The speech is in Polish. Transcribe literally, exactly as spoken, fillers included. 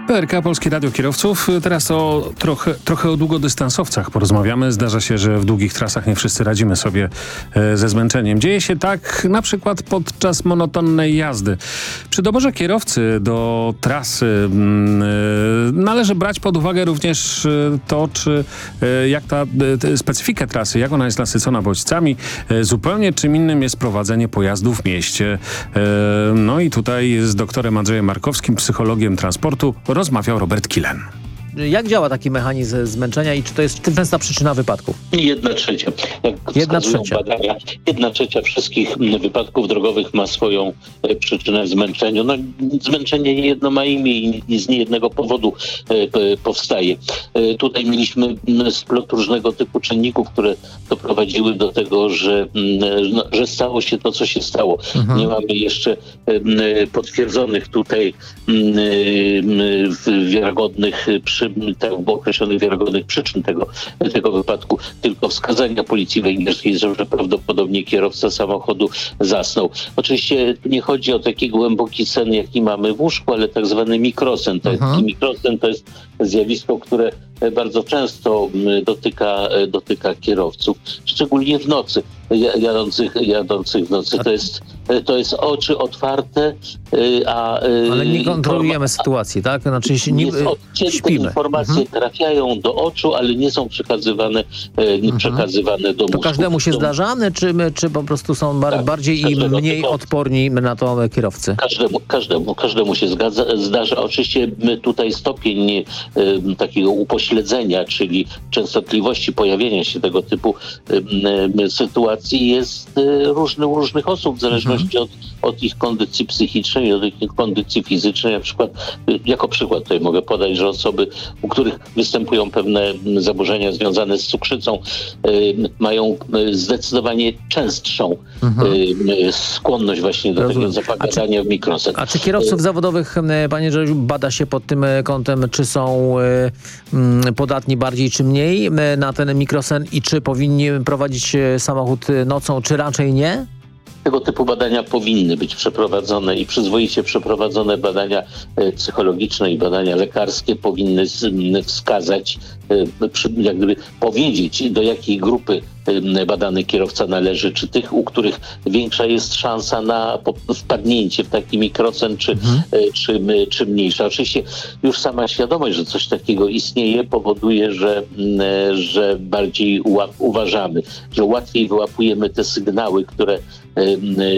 P R K, Polskie Radio Kierowców. Teraz o trochę, trochę o długodystansowcach porozmawiamy. Zdarza się, że w długich trasach nie wszyscy radzimy sobie e, ze zmęczeniem. Dzieje się tak na przykład podczas monotonnej jazdy. Przy doborze kierowcy do trasy m, e, należy brać pod uwagę również e, to, czy e, jak ta e, specyfikę trasy, jak ona jest nasycona bodźcami. E, zupełnie czym innym jest prowadzenie pojazdu w mieście. E, no i tutaj z doktorem Andrzejem Markowskim, psychologiem transportu, rozmawiał Robert Kilen. Jak działa taki mechanizm zmęczenia i czy to jest częsta przyczyna wypadków? Jedna trzecia. Jak Jedna trzecia. Badania, jedna trzecia wszystkich wypadków drogowych ma swoją e, przyczynę w zmęczeniu. No, zmęczenie nie jedno ma imię i, i z niejednego powodu e, e, powstaje. E, tutaj mieliśmy m, splot różnego typu czynników, które doprowadziły do tego, że, m, no, że stało się to, co się stało. Mhm. Nie mamy jeszcze m, potwierdzonych tutaj m, m, wiarygodnych przy tak, określonych wiarygodnych przyczyn tego, tego wypadku, tylko wskazania policji węgierskiej, że prawdopodobnie kierowca samochodu zasnął. Oczywiście nie chodzi o taki głęboki sen, jaki mamy w łóżku, ale tak zwany mikrosen. Taki mikrosen to jest zjawisko, które bardzo często dotyka, dotyka kierowców, szczególnie w nocy, jadących, jadących w nocy. To jest, to jest oczy otwarte, a... Ale nie kontrolujemy informa- sytuacji, tak? Znaczy nie, śpimy. Informacje mhm. trafiają do oczu, ale nie są przekazywane, nie mhm. przekazywane do mózgu. To każdemu się zdarzane, czy, czy po prostu są bar- tak, bardziej i mniej tylko odporni na to kierowcy? Każdemu, każdemu, każdemu się zgadza, zdarza. Oczywiście my tutaj stopień y, takiego upośledzenia, czyli częstotliwości pojawienia się tego typu y, y, sytuacji jest y, różny u różnych osób, w zależności mhm. od, od ich kondycji psychicznej, od ich kondycji fizycznej. Na przykład, y, jako przykład tutaj mogę podać, że osoby, u których występują pewne zaburzenia związane z cukrzycą, y, mają y, zdecydowanie częstszą mhm. y, skłonność właśnie do Rozumiem. tego zapadania w mikrosen. A czy kierowców y- zawodowych, panie Grzegorzu, bada się pod tym kątem, czy są y, podatni bardziej czy mniej na ten mikrosen i czy powinni prowadzić samochód nocą, czy raczej nie? Tego typu badania powinny być przeprowadzone i przyzwoicie przeprowadzone badania psychologiczne i badania lekarskie powinny wskazać, jak gdyby powiedzieć, do jakiej grupy badany kierowca należy, czy tych, u których większa jest szansa na wpadnięcie w taki mikrosen, czy, mhm. czy, czy mniejsza. Oczywiście już sama świadomość, że coś takiego istnieje, powoduje, że, że bardziej uważamy, że łatwiej wyłapujemy te sygnały, które